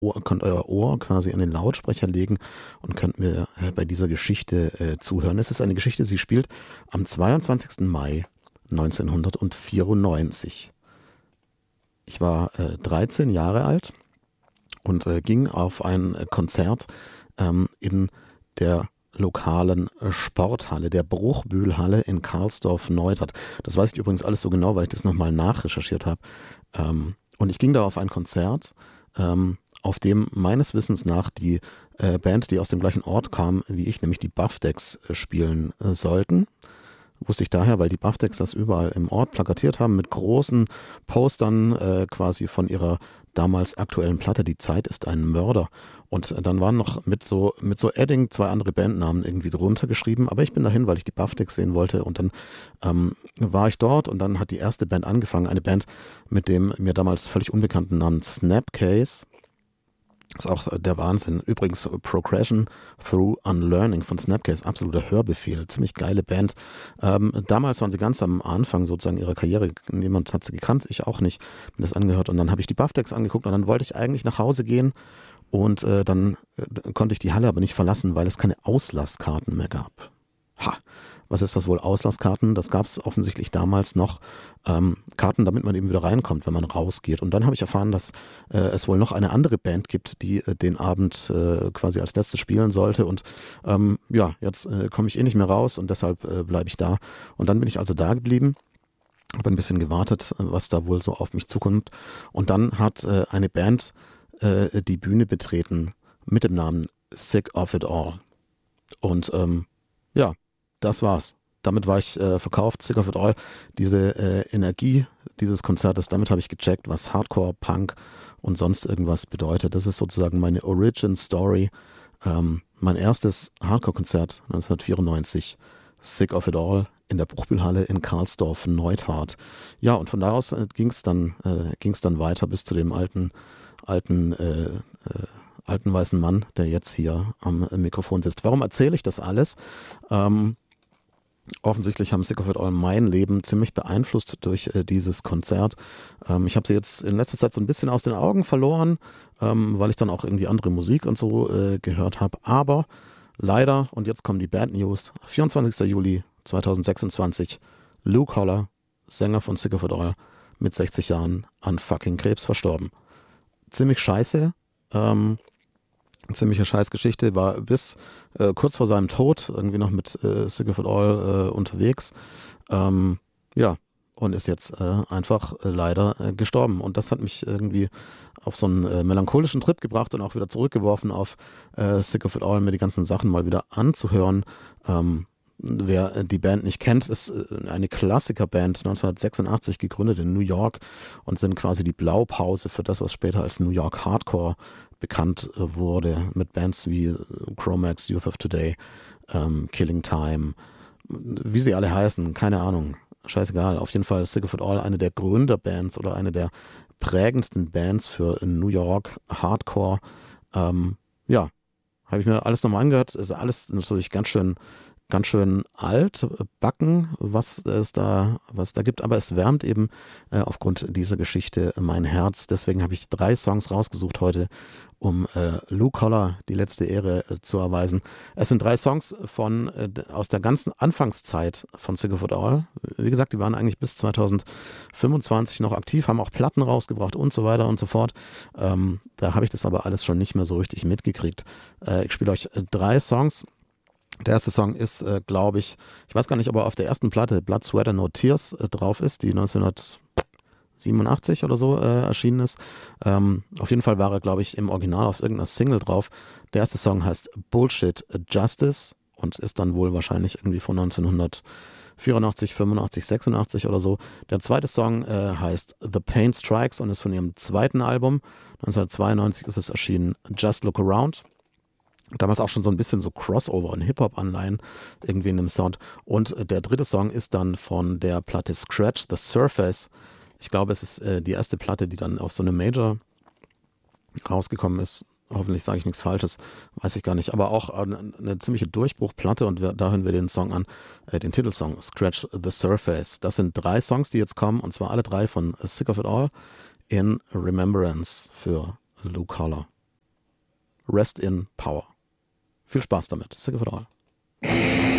könnt euer Ohr quasi an den Lautsprecher legen und könnt mir bei dieser Geschichte zuhören. Es ist eine Geschichte, sie spielt am 22. Mai 1994. Ich war 13 Jahre alt und ging auf ein Konzert in der lokalen Sporthalle, der Bruchbühlhalle in Karlsdorf-Neustadt. Das weiß ich übrigens alles so genau, weil ich das nochmal nachrecherchiert habe. Und ich ging da auf ein Konzert, auf dem meines Wissens nach die Band, die aus dem gleichen Ort kam wie ich, nämlich die Buff Decks, spielen sollten. Wusste ich daher, weil die Buff Decks das überall im Ort plakatiert haben mit großen Postern quasi von ihrer damals aktuellen Platte Die Zeit ist ein Mörder. Und dann waren noch mit so Edding 2 andere Bandnamen irgendwie drunter geschrieben. Aber ich bin dahin, weil ich die Buff Decks sehen wollte. Und dann war ich dort und dann hat die erste Band angefangen. Eine Band mit dem mir damals völlig unbekannten Namen Snapcase. Ist auch der Wahnsinn. Übrigens Progression Through Unlearning von Snapcase, absoluter Hörbefehl. Ziemlich geile Band. Damals waren sie ganz am Anfang sozusagen ihrer Karriere. Niemand hat sie gekannt, ich auch nicht. Bin das angehört und dann habe ich die Buff Decks angeguckt und dann wollte ich eigentlich nach Hause gehen und dann konnte ich die Halle aber nicht verlassen, weil es keine Auslasskarten mehr gab. Ha! Was ist das wohl? Auslasskarten? Das gab es offensichtlich damals noch. Karten, damit man eben wieder reinkommt, wenn man rausgeht. Und dann habe ich erfahren, dass es wohl noch eine andere Band gibt, die den Abend quasi als letzte spielen sollte. Und ja, jetzt komme ich eh nicht mehr raus und deshalb bleibe ich da. Und dann bin ich also da geblieben, habe ein bisschen gewartet, was da wohl so auf mich zukommt. Und dann hat eine Band die Bühne betreten mit dem Namen Sick of It All. Und ja, das war's. Damit war ich verkauft, Sick of It All. Diese Energie dieses Konzertes, damit habe ich gecheckt, was Hardcore, Punk und sonst irgendwas bedeutet. Das ist sozusagen meine Origin Story. Mein erstes Hardcore-Konzert 1994, Sick of It All in der Bruchbühlhalle in Karlsdorf-Neustadt. Ja, und von da aus ging es dann weiter bis zu dem alten weißen Mann, der jetzt hier am Mikrofon sitzt. Warum erzähle ich das alles? Offensichtlich haben Sick of It All mein Leben ziemlich beeinflusst durch dieses Konzert. Ich habe sie jetzt in letzter Zeit so ein bisschen aus den Augen verloren, weil ich dann auch irgendwie andere Musik und so gehört habe. Aber leider, und jetzt kommen die Band News, 24. Juli 2026, Luke Holler, Sänger von Sick of It All, mit 60 Jahren an fucking Krebs verstorben. Ziemlich scheiße, ziemliche Scheißgeschichte, war bis kurz vor seinem Tod irgendwie noch mit Sick of It All unterwegs. Ja, und ist jetzt einfach leider gestorben. Und das hat mich irgendwie auf so einen melancholischen Trip gebracht und auch wieder zurückgeworfen auf Sick of It All, mir die ganzen Sachen mal wieder anzuhören. Wer die Band nicht kennt, ist eine Klassikerband, 1986 gegründet in New York und sind quasi die Blaupause für das, was später als New York Hardcore bekannt wurde, mit Bands wie Chromax, Youth of Today, Killing Time, wie sie alle heißen, keine Ahnung, scheißegal. Auf jeden Fall ist Sick of It All eine der Gründerbands oder eine der prägendsten Bands für New York Hardcore. Ja, habe ich mir alles nochmal angehört, ist alles natürlich ganz schön alt, backen, was da gibt, aber es wärmt eben aufgrund dieser Geschichte mein Herz. Deswegen habe ich 3 Songs rausgesucht heute, um Luke Holler die letzte Ehre zu erweisen. Es sind 3 Songs aus der ganzen Anfangszeit von Sick of It All. Wie gesagt, die waren eigentlich bis 2025 noch aktiv, haben auch Platten rausgebracht und so weiter und so fort. Da habe ich das aber alles schon nicht mehr so richtig mitgekriegt. Ich spiele euch 3 Songs. Der erste Song ist, glaube ich weiß gar nicht, ob er auf der ersten Platte Blood, Sweat and No Tears drauf ist, die 1987 oder so erschienen ist. Auf jeden Fall war er, glaube ich, im Original auf irgendeiner Single drauf. Der erste Song heißt Bullshit Justice und ist dann wohl wahrscheinlich irgendwie von 1984, 85, 86 oder so. Der zweite Song heißt The Pain Strikes und ist von ihrem zweiten Album. 1992 ist es erschienen, Just Look Around. Damals auch schon so ein bisschen so Crossover und Hip-Hop-Anleihen irgendwie in dem Sound. Und der dritte Song ist dann von der Platte Scratch the Surface. Ich glaube, es ist die erste Platte, die dann auf so eine Major rausgekommen ist. Hoffentlich sage ich nichts Falsches, weiß ich gar nicht. Aber auch eine ziemliche Durchbruchplatte und da hören wir den Song an, den Titelsong Scratch the Surface. Das sind 3 Songs, die jetzt kommen und zwar alle 3 von Sick of It All in Remembrance für Luke Holler. Rest in Power. Viel Spaß damit. Sick of it all.